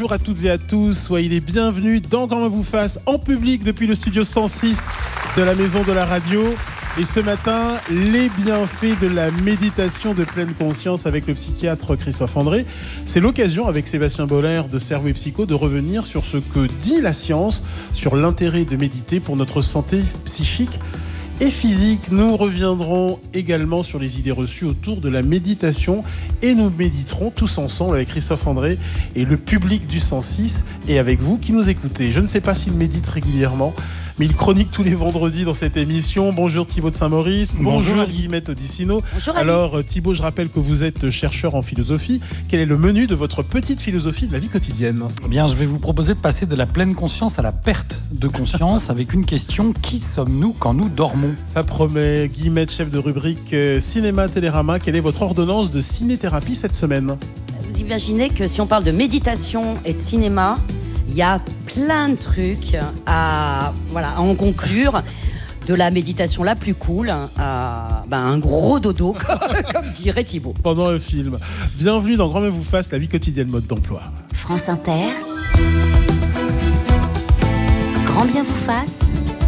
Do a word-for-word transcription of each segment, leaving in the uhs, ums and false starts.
Bonjour à toutes et à tous, soyez les bienvenus dans Grand Main vous fasse en public depuis le studio cent six de la Maison de la Radio. Et ce matin, les bienfaits de la méditation de pleine conscience avec le psychiatre Christophe André. C'est l'occasion avec Sébastien Boller de Cerveau et Psycho de revenir sur ce que dit la science, sur l'intérêt de méditer pour notre santé psychique et physique. Nous reviendrons également sur les idées reçues autour de la méditation et nous méditerons tous ensemble avec Christophe André et le public du cent six et avec vous qui nous écoutez. Je ne sais pas s'il médite régulièrement, mais il chronique tous les vendredis dans cette émission. Bonjour Thibaut de Saint-Maurice. Bonjour, Bonjour Guillemette Odissino. Bonjour Alors Thibaut, je rappelle que vous êtes chercheur en philosophie. Quel est le menu de votre petite philosophie de la vie quotidienne ? Eh bien, je vais vous proposer de passer de la pleine conscience à la perte de conscience avec une question: qui sommes-nous quand nous dormons ? Ça promet. Guillemette, chef de rubrique euh, Cinéma Télérama. Quelle est votre ordonnance de ciné-thérapie cette semaine ? Vous imaginez que si on parle de méditation et de cinéma, il y a plein de trucs à, voilà, à en conclure. De la méditation la plus cool à ben, un gros dodo, comme, comme dirait Thibaut. Pendant un film. Bienvenue dans Grand Main vous fasse, la vie quotidienne mode d'emploi. France Inter. Grand bien vous fasse.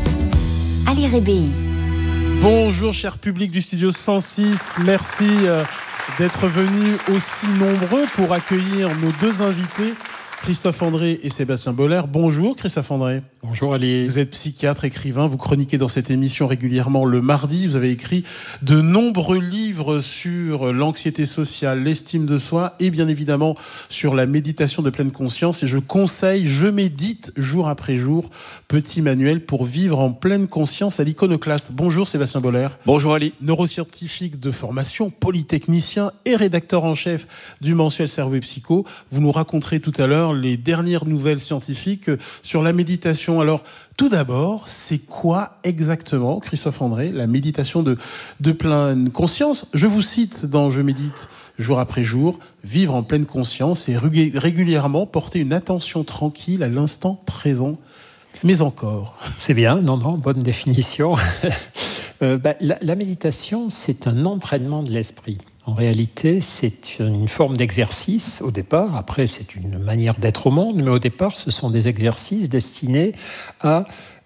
Ali Rébéi. Bonjour cher public du studio cent six. Merci euh, d'être venus aussi nombreux pour accueillir nos deux invités. Christophe André et Sébastien Boller. Bonjour Christophe André. Bonjour Ali. Vous êtes psychiatre, écrivain, vous chroniquez dans cette émission régulièrement le mardi. Vous avez écrit de nombreux livres sur l'anxiété sociale, l'estime de soi et bien évidemment sur la méditation de pleine conscience. Et je conseille Je médite jour après jour, petit manuel pour vivre en pleine conscience à l'Iconoclaste. Bonjour Sébastien Boller. Bonjour Ali. Neuroscientifique de formation, polytechnicien et rédacteur en chef du mensuel Cerveau et Psycho. Vous nous raconterez tout à l'heure les dernières nouvelles scientifiques sur la méditation. Alors, tout d'abord, c'est quoi exactement, Christophe André, la méditation de, de pleine conscience ? Je vous cite dans Je médite jour après jour, vivre en pleine conscience et régulièrement porter une attention tranquille à l'instant présent. Mais encore. C'est bien, non, non, bonne définition. euh, bah, la, la méditation, c'est un entraînement de l'esprit. En réalité, c'est une forme d'exercice au départ. Après, c'est une manière d'être au monde. Mais au départ, ce sont des exercices destinés à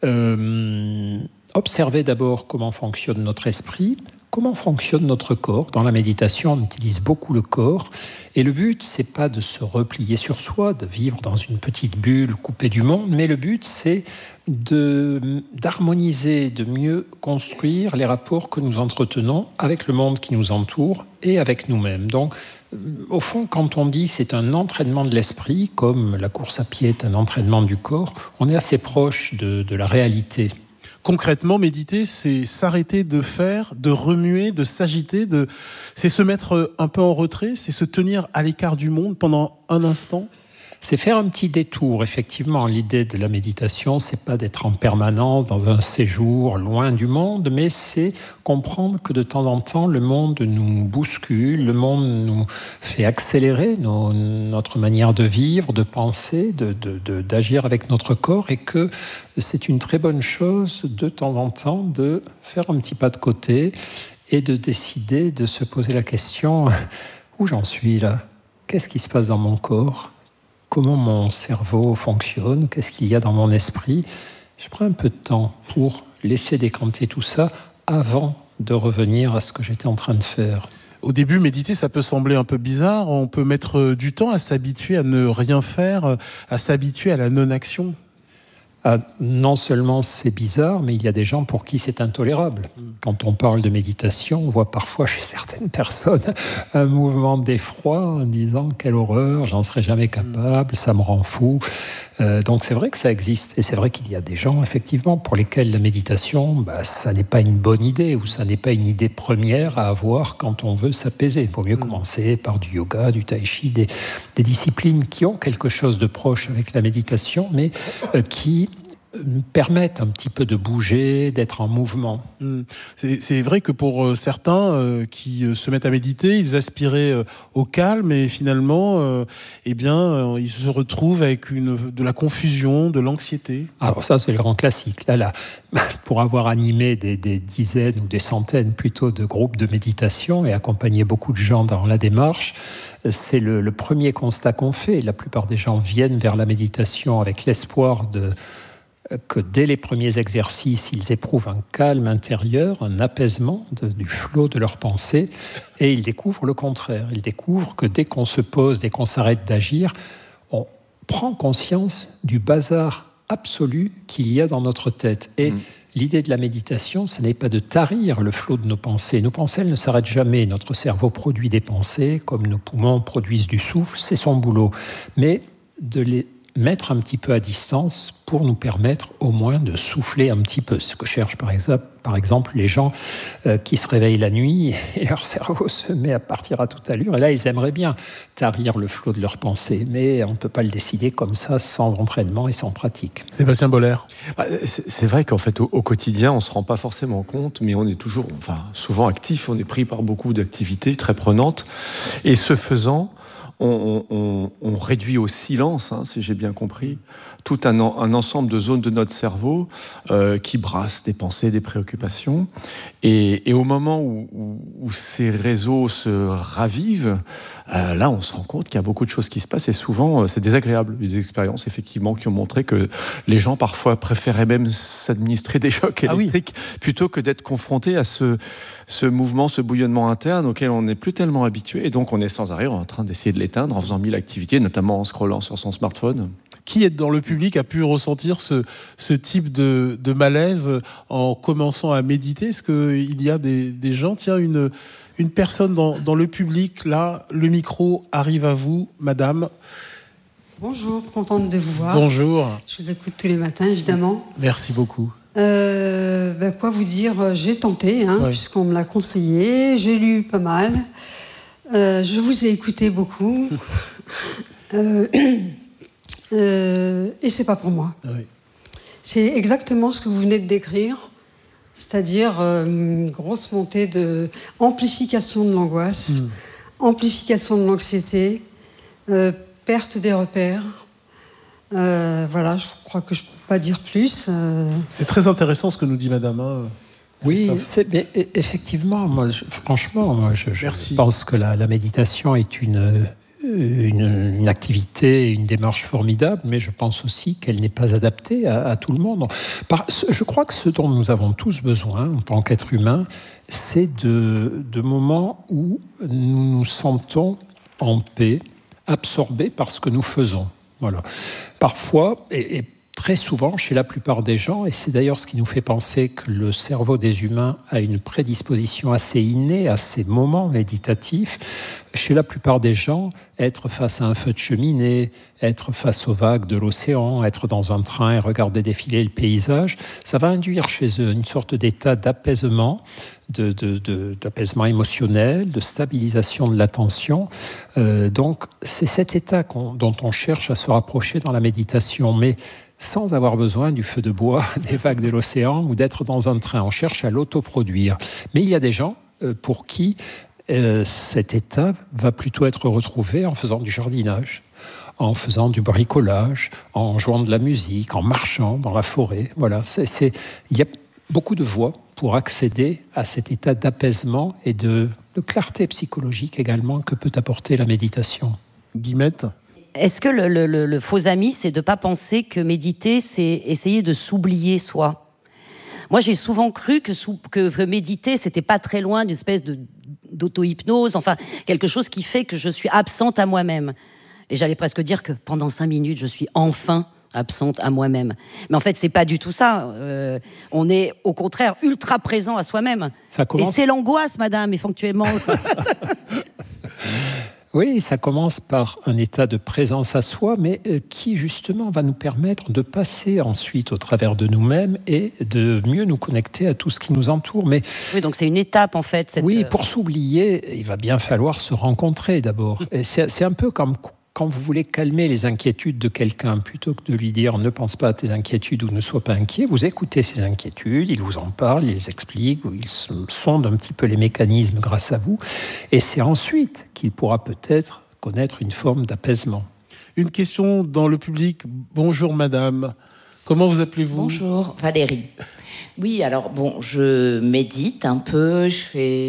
euh, observer d'abord comment fonctionne notre esprit, comment fonctionne notre corps. Dans la méditation, on utilise beaucoup le corps. Et le but, c'est pas de se replier sur soi, de vivre dans une petite bulle coupée du monde. Mais le but, c'est de, d'harmoniser, de mieux construire les rapports que nous entretenons avec le monde qui nous entoure et avec nous-mêmes. Donc, au fond, quand on dit c'est un entraînement de l'esprit, comme la course à pied est un entraînement du corps, on est assez proche de, de la réalité. Concrètement, méditer, c'est s'arrêter de faire, de remuer, de s'agiter, de... c'est se mettre un peu en retrait, c'est se tenir à l'écart du monde pendant un instant. C'est faire un petit détour, effectivement. L'idée de la méditation, c'est pas d'être en permanence dans un séjour loin du monde, mais c'est comprendre que de temps en temps, le monde nous bouscule, le monde nous fait accélérer nos, notre manière de vivre, de penser, de, de, de, d'agir avec notre corps, et que c'est une très bonne chose de temps en temps de faire un petit pas de côté et de décider de se poser la question: où j'en suis là ? Qu'est-ce qui se passe dans mon corps ? Comment mon cerveau fonctionne, qu'est-ce qu'il y a dans mon esprit. Je prends un peu de temps pour laisser décanter tout ça avant de revenir à ce que j'étais en train de faire. Au début, méditer, ça peut sembler un peu bizarre. On peut mettre du temps à s'habituer à ne rien faire, à s'habituer à la non-action. Ah, non seulement c'est bizarre, mais il y a des gens pour qui c'est intolérable. Quand on parle de méditation, on voit parfois chez certaines personnes un mouvement d'effroi en disant « quelle horreur, j'en serai jamais capable, ça me rend fou ». Euh, donc c'est vrai que ça existe. Et c'est vrai qu'il y a des gens, effectivement, pour lesquels la méditation, bah, ça n'est pas une bonne idée, ou ça n'est pas une idée première à avoir quand on veut s'apaiser. Il vaut mieux commencer par du yoga, du tai chi, des, des disciplines qui ont quelque chose de proche avec la méditation, mais euh, qui permettent un petit peu de bouger, d'être en mouvement. Mmh. C'est, c'est vrai que pour euh, certains euh, qui euh, se mettent à méditer, ils aspiraient euh, au calme et finalement, euh, eh bien, euh, ils se retrouvent avec une, de la confusion, de l'anxiété. Alors ça, c'est le grand classique. Là, là, pour avoir animé des, des dizaines ou des centaines plutôt de groupes de méditation et accompagné beaucoup de gens dans la démarche, C'est le, le premier constat qu'on fait. La plupart des gens viennent vers la méditation avec l'espoir de, que dès les premiers exercices, ils éprouvent un calme intérieur, un apaisement de, du flot de leurs pensées, et ils découvrent le contraire. Ils découvrent que dès qu'on se pose, dès qu'on s'arrête d'agir, on prend conscience du bazar absolu qu'il y a dans notre tête. Et mmh. l'idée de la méditation, ce n'est pas de tarir le flot de nos pensées. Nos pensées, elles ne s'arrêtent jamais. Notre cerveau produit des pensées, comme nos poumons produisent du souffle, c'est son boulot. Mais de les mettre un petit peu à distance pour nous permettre au moins de souffler un petit peu. Ce que cherchent par exemple, par exemple les gens euh, qui se réveillent la nuit et leur cerveau se met à partir à toute allure. Et là, ils aimeraient bien tarir le flot de leurs pensées. Mais on ne peut pas le décider comme ça, sans entraînement et sans pratique. Sébastien Boller. C'est vrai qu'en fait, au, au quotidien, on ne se rend pas forcément compte, mais on est toujours, enfin, souvent actif. On est pris par beaucoup d'activités très prenantes. Et ce faisant, On, on, on réduit au silence, hein, si j'ai bien compris, tout un, un ensemble de zones de notre cerveau euh, qui brassent des pensées, des préoccupations. Et, et au moment où, où, où ces réseaux se ravivent, euh, là, on se rend compte qu'il y a beaucoup de choses qui se passent. Et souvent, c'est désagréable. Il y a des expériences, effectivement, qui ont montré que les gens, parfois, préféraient même s'administrer des chocs électriques ah oui. plutôt que d'être confrontés à ce, ce mouvement, ce bouillonnement interne auquel on n'est plus tellement habitué. Et donc, on est sans arrêt en train d'essayer de l'éteindre en faisant mille activités, notamment en scrollant sur son smartphone. Qui dans le public a pu ressentir ce, ce type de, de malaise en commençant à méditer? Est-ce qu'il y a des, des gens, tiens, une, une personne dans, dans le public, là, le micro arrive à vous, madame. Bonjour, contente de vous voir. Bonjour. Je vous écoute tous les matins, évidemment. Merci beaucoup. Euh, ben quoi vous dire, j'ai tenté, hein, ouais. puisqu'on me l'a conseillé, j'ai lu pas mal. Euh, je vous ai écouté beaucoup. euh, euh, et c'est pas pour moi. Oui. C'est exactement ce que vous venez de décrire, c'est-à-dire euh, une grosse montée de amplification de l'angoisse, mmh. amplification de l'anxiété, euh, perte des repères. Euh, voilà, je crois que je ne peux pas dire plus. Euh... C'est très intéressant ce que nous dit Madame. Hein. Oui, c'est, mais effectivement, moi, je, franchement, moi, je, je pense que la, la méditation est une, une, une activité, une démarche formidable, mais je pense aussi qu'elle n'est pas adaptée à, à tout le monde. Par, je crois que ce dont nous avons tous besoin en tant qu'êtres humains, c'est de, de moments où nous nous sentons en paix, absorbés par ce que nous faisons. Voilà. Parfois, et, et très souvent, chez la plupart des gens, et c'est d'ailleurs ce qui nous fait penser que le cerveau des humains a une prédisposition assez innée à ces moments méditatifs, chez la plupart des gens, être face à un feu de cheminée, être face aux vagues de l'océan, être dans un train et regarder défiler le paysage, ça va induire chez eux une sorte d'état d'apaisement, de, de, de, d'apaisement émotionnel, de stabilisation de l'attention. Euh, donc, c'est cet état qu'on, dont on cherche à se rapprocher dans la méditation, mais sans avoir besoin du feu de bois, des vagues de l'océan ou d'être dans un train. On cherche à l'autoproduire. Mais il y a des gens euh, pour qui euh, cet état va plutôt être retrouvé en faisant du jardinage, en faisant du bricolage, en jouant de la musique, en marchant dans la forêt. Voilà, c'est, c'est... il y a beaucoup de voies pour accéder à cet état d'apaisement et de, de clarté psychologique également que peut apporter la méditation. Guillemette ? Est-ce que le, le, le, le faux ami, c'est de ne pas penser que méditer, c'est essayer de s'oublier soi? Moi, j'ai souvent cru que, sou, que, que méditer, c'était pas très loin d'une espèce de, d'auto-hypnose, enfin, quelque chose qui fait que je suis absente à moi-même. Et j'allais presque dire que pendant cinq minutes, je suis enfin absente à moi-même. Mais en fait, c'est pas du tout ça. Euh, on est, au contraire, ultra présent à soi-même. Ça commence... Et c'est l'angoisse, madame, effectivement. Oui, ça commence par un état de présence à soi, mais qui justement va nous permettre de passer ensuite au travers de nous-mêmes et de mieux nous connecter à tout ce qui nous entoure. Mais oui, donc c'est une étape en fait. Cette... Oui, pour s'oublier, il va bien falloir se rencontrer d'abord. Et c'est, c'est un peu comme quand vous voulez calmer les inquiétudes de quelqu'un, plutôt que de lui dire « ne pense pas à tes inquiétudes » ou « ne sois pas inquiet », vous écoutez ses inquiétudes, il vous en parle, il les explique, il sonde un petit peu les mécanismes grâce à vous, et c'est ensuite qu'il pourra peut-être connaître une forme d'apaisement. Une question dans le public. Bonjour madame, comment vous appelez-vous ? Bonjour, Valérie. Oui, alors bon, je médite un peu, je fais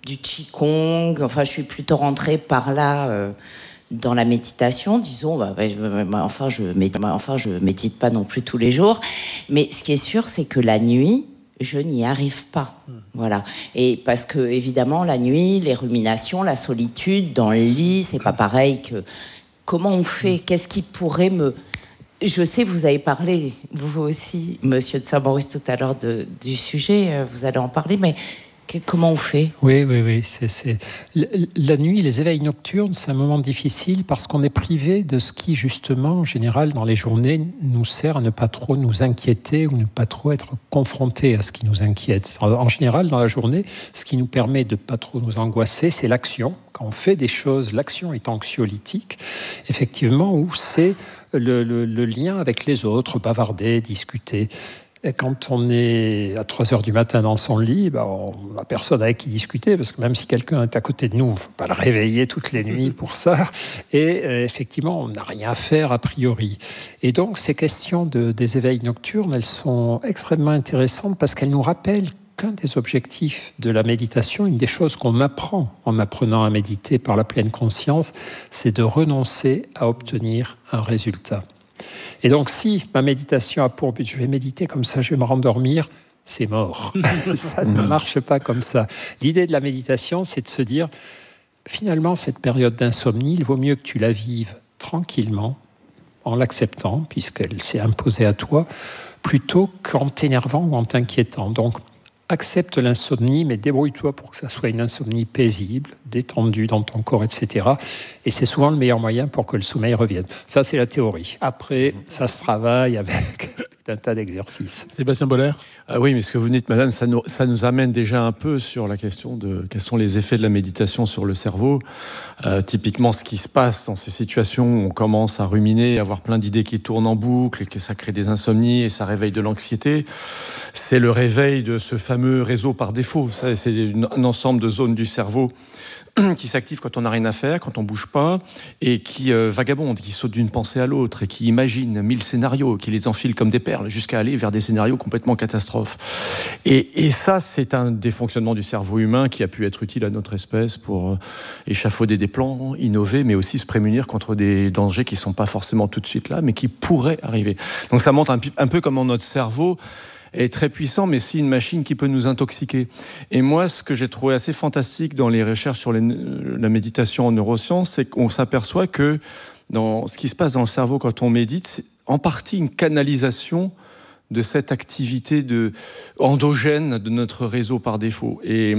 du Qigong. Enfin, je suis plutôt rentrée par là euh, dans la méditation. Disons, bah, bah, enfin, je médite, bah, enfin, je médite pas non plus tous les jours. Mais ce qui est sûr, c'est que la nuit, je n'y arrive pas. Mmh. Voilà. Et parce que, évidemment, la nuit, les ruminations, la solitude dans le lit, c'est pas pareil que... Comment on fait ? Qu'est-ce qui pourrait me... Je sais, vous avez parlé, vous aussi, monsieur de Saint-Maurice, tout à l'heure de, du sujet, vous allez en parler, mais que, comment on fait ? Oui, oui, oui. C'est, c'est... La nuit, les éveils nocturnes, c'est un moment difficile parce qu'on est privé de ce qui, justement, en général, dans les journées, nous sert à ne pas trop nous inquiéter ou ne pas trop être confrontés à ce qui nous inquiète. En général, dans la journée, ce qui nous permet de ne pas trop nous angoisser, c'est l'action. Quand on fait des choses, l'action est anxiolytique, effectivement, où c'est le, le, le lien avec les autres, bavarder, discuter. Et quand on est à trois heures du matin dans son lit, ben on n'a personne avec qui discuter, parce que même si quelqu'un est à côté de nous, il ne faut pas le réveiller toutes les nuits pour ça. Et euh, effectivement, on n'a rien à faire a priori. Et donc, ces questions de, des éveils nocturnes, elles sont extrêmement intéressantes parce qu'elles nous rappellent qu'un des objectifs de la méditation, une des choses qu'on apprend en apprenant à méditer par la pleine conscience, c'est de renoncer à obtenir un résultat. Et donc, si ma méditation a pour but, je vais méditer comme ça, je vais me rendormir, c'est mort. Ça ne marche pas comme ça. L'idée de la méditation, c'est de se dire, finalement, cette période d'insomnie, il vaut mieux que tu la vives tranquillement, en l'acceptant, puisqu'elle s'est imposée à toi, plutôt qu'en t'énervant ou en t'inquiétant. Donc, accepte l'insomnie, mais débrouille-toi pour que ça soit une insomnie paisible, détendue dans ton corps, et cetera. Et c'est souvent le meilleur moyen pour que le sommeil revienne. Ça, c'est la théorie. Après, ça se travaille avec tout un tas d'exercices. Sébastien Boller ? Ah oui, mais ce que vous dites, madame, ça nous, ça nous amène déjà un peu sur la question de quels sont les effets de la méditation sur le cerveau. Euh, typiquement, ce qui se passe dans ces situations où on commence à ruminer, à avoir plein d'idées qui tournent en boucle, et que ça crée des insomnies et ça réveille de l'anxiété, c'est le réveil de ce fameux réseau par défaut. Ça, c'est un ensemble de zones du cerveau qui s'activent quand on n'a rien à faire, quand on ne bouge pas, et qui euh, vagabondent, qui sautent d'une pensée à l'autre, et qui imaginent mille scénarios, qui les enfilent comme des perles, jusqu'à aller vers des scénarios complètement catastrophes. Et, et ça, c'est un des fonctionnements du cerveau humain qui a pu être utile à notre espèce pour euh, échafauder des plans, innover, mais aussi se prémunir contre des dangers qui ne sont pas forcément tout de suite là, mais qui pourraient arriver. Donc ça montre un, un peu comment notre cerveau est très puissant, mais c'est une machine qui peut nous intoxiquer. Et moi, ce que j'ai trouvé assez fantastique dans les recherches sur les, la méditation en neurosciences, c'est qu'on s'aperçoit que dans ce qui se passe dans le cerveau quand on médite, c'est en partie une canalisation de cette activité de, endogène de notre réseau par défaut. Et,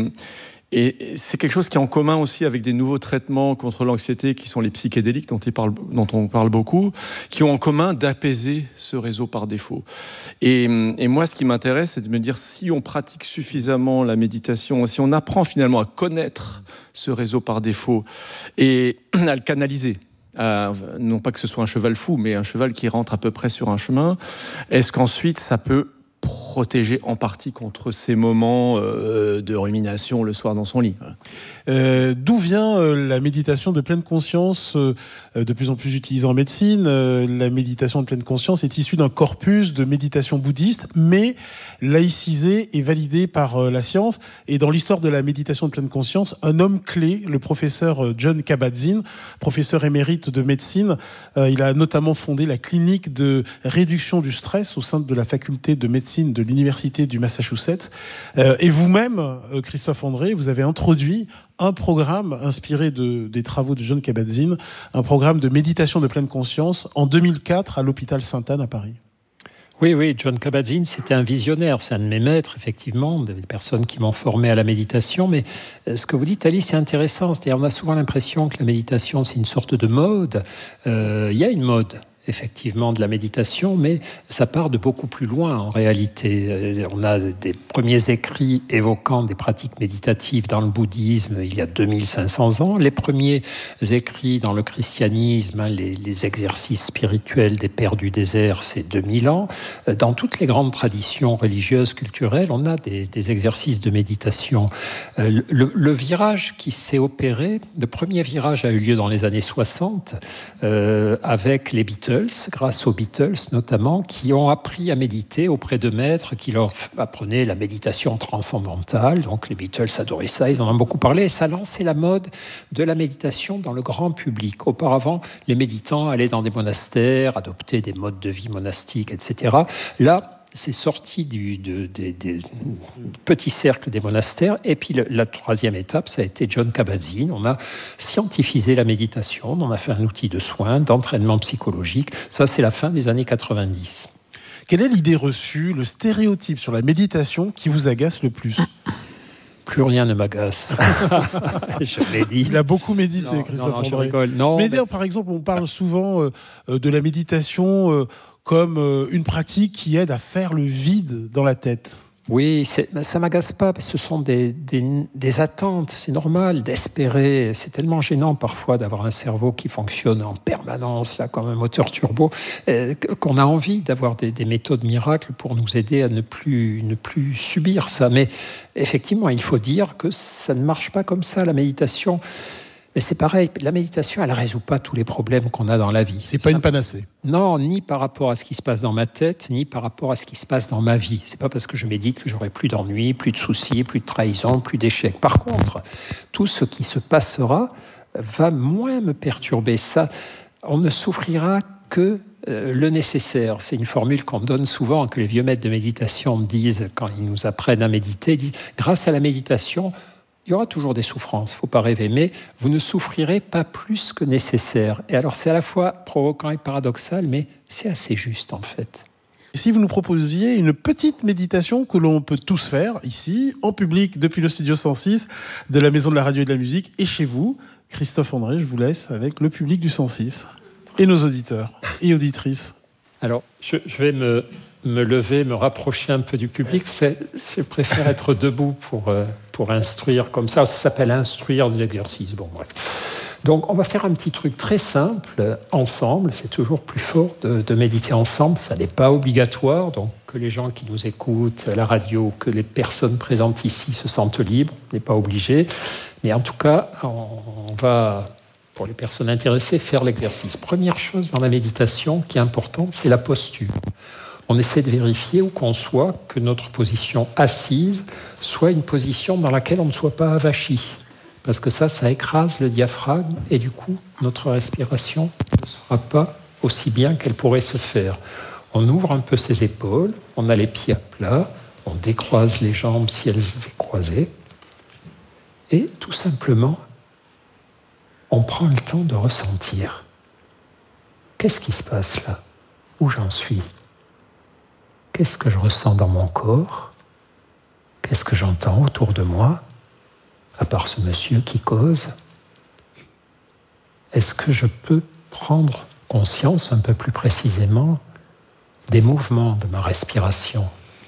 et c'est quelque chose qui est en commun aussi avec des nouveaux traitements contre l'anxiété qui sont les psychédéliques dont, il parle, dont on parle beaucoup, qui ont en commun d'apaiser ce réseau par défaut. Et, et moi, ce qui m'intéresse, c'est de me dire si on pratique suffisamment la méditation, si on apprend finalement à connaître ce réseau par défaut et à le canaliser, à, non pas que ce soit un cheval fou, mais un cheval qui rentre à peu près sur un chemin, est-ce qu'ensuite ça peut protéger en partie contre ces moments euh, de rumination le soir dans son lit. Euh, d'où vient euh, la méditation de pleine conscience, euh, de plus en plus utilisée en médecine? euh, La méditation de pleine conscience est issue d'un corpus de méditation bouddhiste, mais laïcisée et validée par euh, la science. Et dans l'histoire de la méditation de pleine conscience, un homme clé, le professeur Jon Kabat-Zinn, professeur émérite de médecine, euh, il a notamment fondé la clinique de réduction du stress au sein de la faculté de médecine de l'université du Massachusetts. Euh, et vous-même, Christophe André, vous avez introduit un programme inspiré de, des travaux de Jon Kabat-Zinn, un programme de méditation de pleine conscience en deux mille quatre à l'hôpital Sainte-Anne à Paris. Oui, oui, Jon Kabat-Zinn, c'était un visionnaire, c'est un de mes maîtres, effectivement, des personnes qui m'ont formé à la méditation, mais ce que vous dites, Alice, c'est intéressant, c'est-à-dire on a souvent l'impression que la méditation, c'est une sorte de mode. Euh, il y a une mode, effectivement, de la méditation, mais ça part de beaucoup plus loin en réalité. On a des premiers écrits évoquant des pratiques méditatives dans le bouddhisme il y a deux mille cinq cents ans, les premiers écrits dans le christianisme, les, les exercices spirituels des pères du désert, c'est deux mille ans. Dans toutes les grandes traditions religieuses, culturelles, on a des, des exercices de méditation. Le, le virage qui s'est opéré, le premier virage a eu lieu dans les années soixante euh, avec les Beatles, Beatles, grâce aux Beatles notamment, qui ont appris à méditer auprès de maîtres qui leur apprenaient la méditation transcendantale. Donc les Beatles adoraient ça, ils en ont beaucoup parlé, et ça a lancé la mode de la méditation dans le grand public. Auparavant, les méditants allaient dans des monastères, adoptaient des modes de vie monastiques, et cetera. Là, c'est sorti du de, de, de, de petit cercle des monastères. Et puis le, la troisième étape, ça a été Jon Kabat-Zinn. On a scientifisé la méditation, on en a fait un outil de soins, d'entraînement psychologique. Ça, c'est la fin des années quatre-vingt-dix. Quelle est l'idée reçue, le stéréotype sur la méditation qui vous agace le plus ? Plus rien ne m'agace. Je l'ai dit. Il a beaucoup médité, non, Christophe non, non, André. je rigole. Non, mais mais... d'ailleurs, par exemple, on parle souvent euh, de la méditation euh, comme euh, une pratique qui aide à faire le vide dans la tête. Oui, c'est, ça ne m'agace pas, parce que ce sont des, des, des attentes, c'est normal d'espérer. C'est tellement gênant parfois d'avoir un cerveau qui fonctionne en permanence, là, comme un moteur turbo, euh, qu'on a envie d'avoir des, des méthodes miracles pour nous aider à ne plus, ne plus subir ça. Mais effectivement, il faut dire que ça ne marche pas comme ça, la méditation. Mais c'est pareil, la méditation, elle ne résout pas tous les problèmes qu'on a dans la vie. C'est pas ça... une panacée. Non, ni par rapport à ce qui se passe dans ma tête, ni par rapport à ce qui se passe dans ma vie. C'est pas parce que je médite que j'aurai plus d'ennuis, plus de soucis, plus de trahison, plus d'échecs. Par contre, tout ce qui se passera va moins me perturber. Ça, on ne souffrira que euh, le nécessaire. C'est une formule qu'on donne souvent, que les vieux maîtres de méditation disent quand ils nous apprennent à méditer. Ils disent, grâce à la méditation, il y aura toujours des souffrances, il ne faut pas rêver, mais vous ne souffrirez pas plus que nécessaire. Et alors, c'est à la fois provoquant et paradoxal, mais c'est assez juste, en fait. Et si vous nous proposiez une petite méditation que l'on peut tous faire, ici, en public, depuis le studio cent six, de la Maison de la Radio et de la Musique, et chez vous, Christophe André, je vous laisse avec le public du cent six, et nos auditeurs et auditrices. Alors, je, je vais me, me lever, me rapprocher un peu du public. Je préfère être debout pour... Euh, pour instruire comme ça. Ça s'appelle instruire de l'exercice. Bon, bref. Donc, on va faire un petit truc très simple, ensemble. C'est toujours plus fort de, de méditer ensemble. Ça n'est pas obligatoire. Donc, que les gens qui nous écoutent à la radio, que les personnes présentes ici se sentent libres. On n'est pas obligé. Mais en tout cas, on va, pour les personnes intéressées, faire l'exercice. Première chose dans la méditation qui est importante, c'est la posture. On essaie de vérifier où qu'on soit que notre position assise soit une position dans laquelle on ne soit pas avachi. Parce que ça, ça écrase le diaphragme et du coup, notre respiration ne sera pas aussi bien qu'elle pourrait se faire. On ouvre un peu ses épaules, on a les pieds à plat, on décroise les jambes si elles étaient croisées et tout simplement, on prend le temps de ressentir. Qu'est-ce qui se passe là ? Où j'en suis ? Qu'est-ce que je ressens dans mon corps ? Qu'est-ce que j'entends autour de moi, à part ce monsieur qui cause ? Est-ce que je peux prendre conscience un peu plus précisément des mouvements de ma respiration ?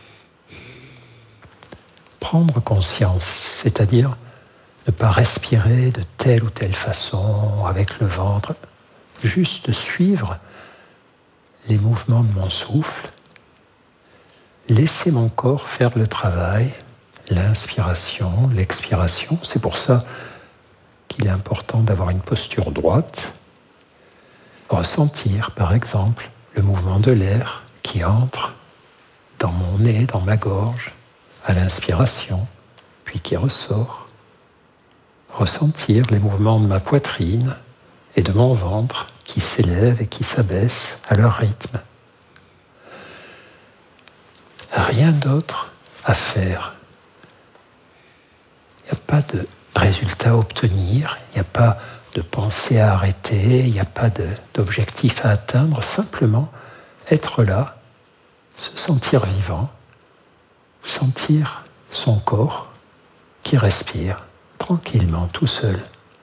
Prendre conscience, c'est-à-dire ne pas respirer de telle ou telle façon, avec le ventre, juste suivre les mouvements de mon souffle. Laissez mon corps faire le travail, l'inspiration, l'expiration. C'est pour ça qu'il est important d'avoir une posture droite. Ressentir, par exemple, le mouvement de l'air qui entre dans mon nez, dans ma gorge, à l'inspiration, puis qui ressort. Ressentir les mouvements de ma poitrine et de mon ventre qui s'élèvent et qui s'abaissent à leur rythme. Rien d'autre à faire. Il n'y a pas de résultat à obtenir, il n'y a pas de pensée à arrêter, il n'y a pas de, d'objectif à atteindre, simplement être là, se sentir vivant, sentir son corps qui respire tranquillement, tout seul.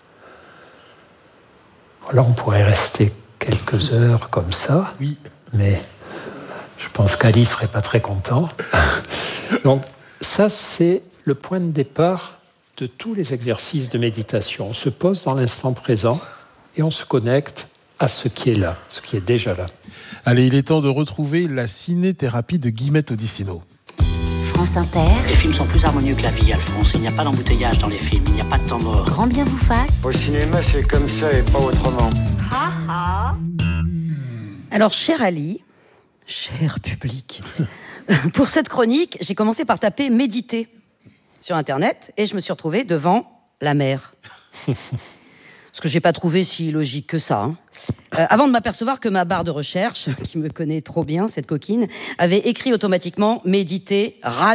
Là, on pourrait rester quelques heures comme ça, oui. Mais je pense qu'Ali ne serait pas très content. Donc, ça, c'est le point de départ de tous les exercices de méditation. On se pose dans l'instant présent et on se connecte à ce qui est là, ce qui est déjà là. Allez, il est temps de retrouver la ciné-thérapie de Guillemette Odissino. France Inter. Les films sont plus harmonieux que la vie, Alphonse. Il n'y a pas d'embouteillage dans les films, il n'y a pas de temps mort. Grand bien vous fasse. Au cinéma, c'est comme ça et pas autrement. Ha ha. Alors, cher Ali, cher public, pour cette chronique, j'ai commencé par taper « méditer » sur Internet et je me suis retrouvée devant la mer. Ce que j'ai pas trouvé si logique que ça. Hein. Euh, avant de m'apercevoir que ma barre de recherche, qui me connaît trop bien, cette coquine, avait écrit automatiquement « méditer, raner ».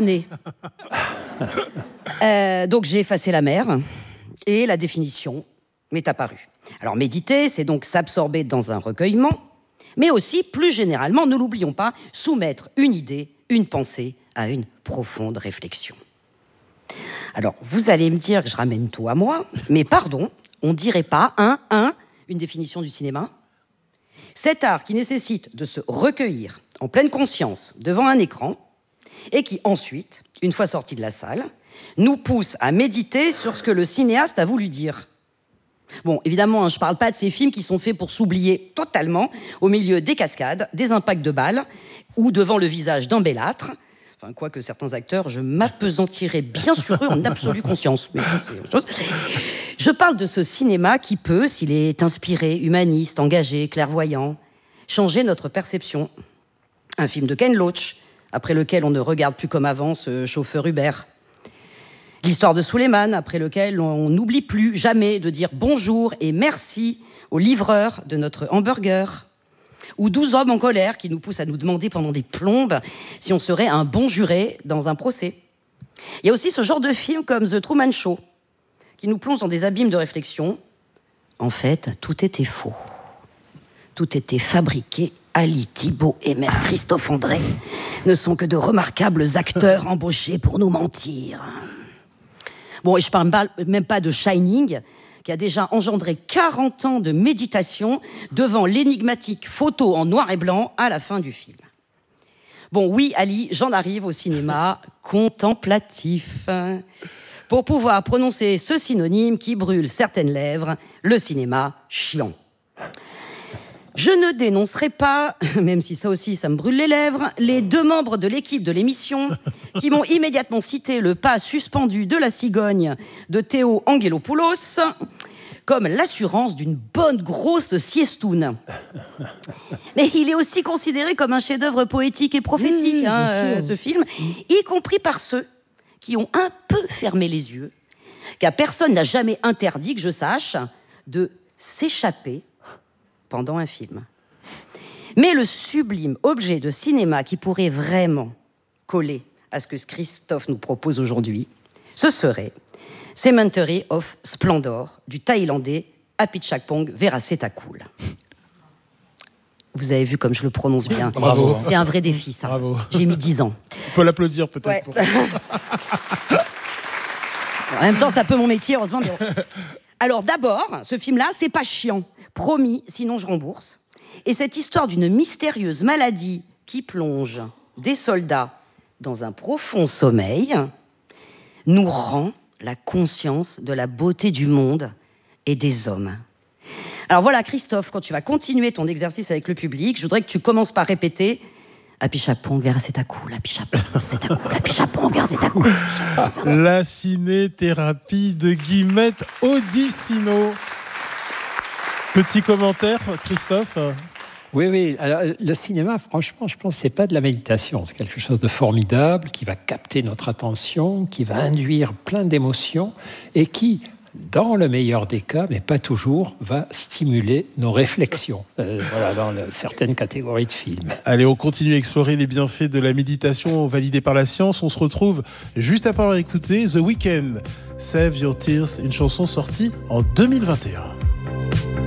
Euh, donc j'ai effacé la mer et la définition m'est apparue. Alors méditer, c'est donc s'absorber dans un recueillement, mais aussi, plus généralement, ne l'oublions pas, soumettre une idée, une pensée à une profonde réflexion. Alors, vous allez me dire que je ramène tout à moi, mais pardon, on dirait pas, un, un, une définition du cinéma. Cet art qui nécessite de se recueillir en pleine conscience devant un écran et qui ensuite, une fois sorti de la salle, nous pousse à méditer sur ce que le cinéaste a voulu dire. Bon, évidemment, hein, je ne parle pas de ces films qui sont faits pour s'oublier totalement au milieu des cascades, des impacts de balles ou devant le visage d'un bellâtre. Enfin, quoique certains acteurs, je m'appesantirais bien sur eux en absolue conscience. Mais c'est autre chose. Je parle de ce cinéma qui peut, s'il est inspiré, humaniste, engagé, clairvoyant, changer notre perception. Un film de Ken Loach, après lequel on ne regarde plus comme avant ce chauffeur Uber. L'histoire de Suleiman, après lequel on n'oublie plus jamais de dire bonjour et merci au livreur de notre hamburger. Ou douze hommes en colère qui nous poussent à nous demander pendant des plombes si on serait un bon juré dans un procès. Il y a aussi ce genre de film comme The Truman Show, qui nous plonge dans des abîmes de réflexion. En fait, tout était faux. Tout était fabriqué. Ali, Thibault et même Christophe André ne sont que de remarquables acteurs embauchés pour nous mentir. Bon, et je ne parle même pas de Shining, qui a déjà engendré quarante ans de méditation devant l'énigmatique photo en noir et blanc à la fin du film. Bon, oui, Ali, j'en arrive au cinéma contemplatif. Pour pouvoir prononcer ce synonyme qui brûle certaines lèvres, le cinéma chiant. Je ne dénoncerai pas, même si ça aussi, ça me brûle les lèvres, les deux membres de l'équipe de l'émission qui m'ont immédiatement cité le pas suspendu de la cigogne de Théo Angelopoulos comme l'assurance d'une bonne grosse siestoune. Mais il est aussi considéré comme un chef-d'œuvre poétique et prophétique, mmh, hein, euh, ce film, y compris par ceux qui ont un peu fermé les yeux, car personne n'a jamais interdit, que je sache, de s'échapper pendant un film. Mais le sublime objet de cinéma qui pourrait vraiment coller à ce que Christophe nous propose aujourd'hui, ce serait Cemetery of Splendor du Thaïlandais Apichatpong Veerasettakul. Vous avez vu comme je le prononce bien. Bravo. C'est un vrai défi, ça. Bravo. J'ai mis dix ans. On peut l'applaudir peut-être. Ouais. Pour... En même temps, c'est un peu mon métier, heureusement. Mais... Alors d'abord, ce film-là, c'est pas chiant. Promis, sinon je rembourse. Et cette histoire d'une mystérieuse maladie qui plonge des soldats dans un profond sommeil nous rend la conscience de la beauté du monde et des hommes. Alors voilà, Christophe, quand tu vas continuer ton exercice avec le public, je voudrais que tu commences par répéter Apichatpong Veerasettakul, Apichatpong Veerasettakul, Apichatpong Veerasettakul. La ciné-thérapie de Guillemette Audicino. Petit commentaire, Christophe? Oui, oui. Alors, le cinéma, franchement, je pense que ce n'est pas de la méditation. C'est quelque chose de formidable qui va capter notre attention, qui va induire plein d'émotions et qui, dans le meilleur des cas, mais pas toujours, va stimuler nos réflexions. Euh, voilà, dans le, certaines catégories de films. Allez, on continue à explorer les bienfaits de la méditation validée par la science. On se retrouve juste après avoir écouté The Weeknd, Save Your Tears, une chanson sortie en deux mille vingt et un.